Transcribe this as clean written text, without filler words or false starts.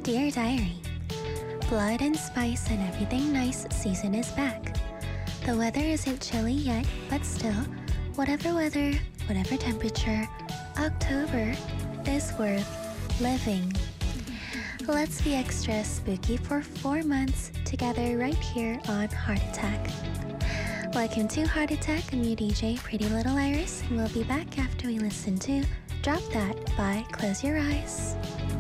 Dear Diary, Blood and Spice and Everything Nice season is back. The weather isn't chilly yet, but still, whatever weather, whatever temperature, October is worth living. Let's be extra spooky for 4 months together right here on Heart Attack. Welcome to Heart Attack. I'm your DJ, Pretty Little Iris, and we'll be back after we listen to Drop That by Close Your Eyes.